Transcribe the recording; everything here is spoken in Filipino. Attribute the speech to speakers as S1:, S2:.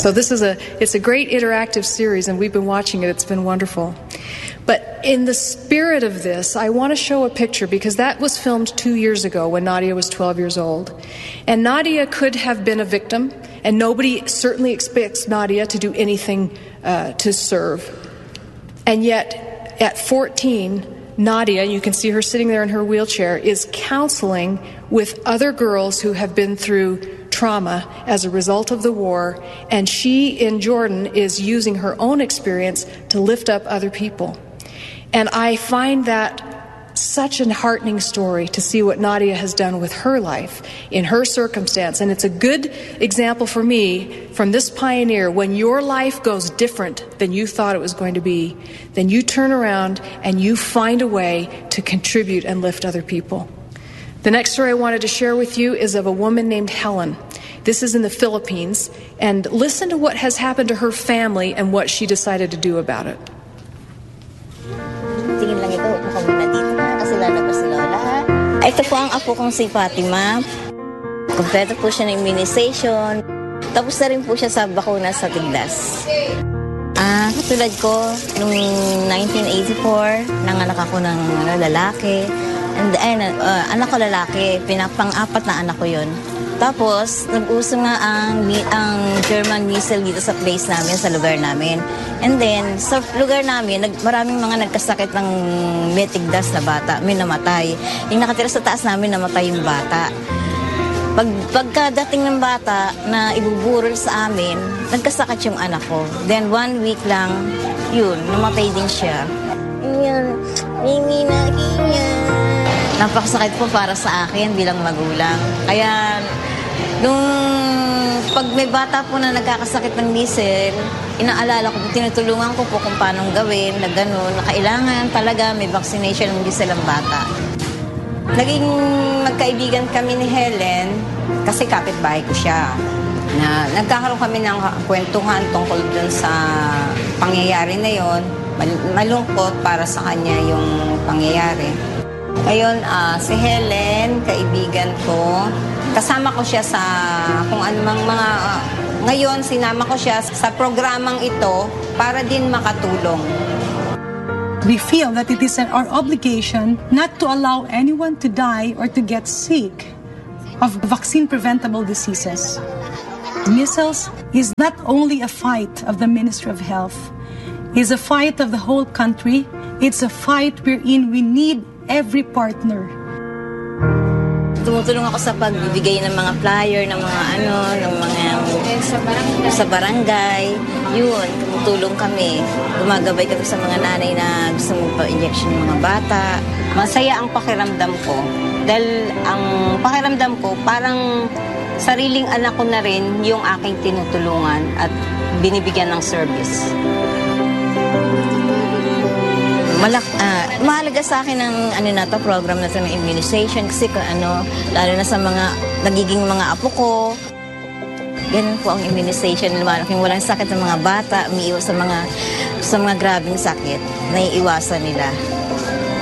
S1: So it's a great interactive series, and we've been watching it. It's been wonderful. But in the spirit of this, I want to show a picture, because that was filmed 2 years ago when Nadia was 12 years old. And Nadia could have been a victim, and nobody certainly expects Nadia to do anything to serve. And yet, at 14, Nadia, you can see her sitting there in her wheelchair, is counseling with other girls who have been through trauma as a result of the war, and she in Jordan is using her own experience to lift up other people. And I find that such a heartening story to see what Nadia has done with her life in her circumstance. And it's a good example for me from this pioneer. When your life goes different than you thought it was going to be, then you turn around and you find a way to contribute and lift other people. The next story I wanted to share with you is of a woman named Helen. This is in the Philippines, and listen to what has happened to her family and what she decided to do about it.
S2: Tingin lang ito, mukhang muna dito kasi lalabas si Lola. Ito po ang apo kong si Fatima. Kompleto po siya ng immunization. Tapos na rin po siya sa bakuna sa tigdas. Katulad ko, noong 1984, nanganak ako ng lalaki. And anak ko lalaki, pang-apat na anak ko yun. Tapos, nag-uso nga ang German missile dito sa place namin, sa lugar namin. And then, sa lugar namin, maraming mga nagkasakit ng metigdas na bata, may namatay. Yung nakatira sa taas namin, namatay yung bata. Pagkadating ng bata na ibuburol sa amin, nagkasakit yung anak ko. Then, 1 week lang, yun, namatay din siya. Yan, napakasakit po para sa akin bilang magulang. Kaya, pag may bata po na nagkakasakit ng missile, inaalala ko, tinutulungan ko po kung paano gawin, na gano'n, na kailangan talaga may vaccination ng missile ang bata. Naging magkaibigan kami ni Helen kasi kapitbahay ko siya. Nagkakaroon kami ng kwentuhan tungkol dun sa pangyayari na yon. Malungkot para sa kanya yung pangyayari. Ngayon, si Helen, kaibigan ko, kasama ko siya sa kung anumang mga... ngayon, sinama ko siya sa programang ito para din makatulong.
S3: We feel that it is our obligation not to allow anyone to die or to get sick of vaccine-preventable diseases. Measles is not only a fight of the Ministry of Health. It's a fight of the whole country. It's a fight wherein we need every partner.
S2: Tumutulong ako sa pagbibigay ng mga flyer, ng mga ng mga sa barangay. Yun, tumutulong kami. Gumagabay kami sa mga nanay na gusto magpa-injection ng mga bata. Masaya ang pakiramdam ko. Dahil ang pakiramdam ko, parang sariling anak ko na rin yung aking tinutulungan at binibigyan ng service. Mahalaga sa akin ang program na ito ng immunization kasi lalo na sa mga nagiging mga apo ko. Ganun po ang immunization. Lumalaking walang sakit ng mga bata, umiiwas sa mga grabing sakit, naiiwasan nila.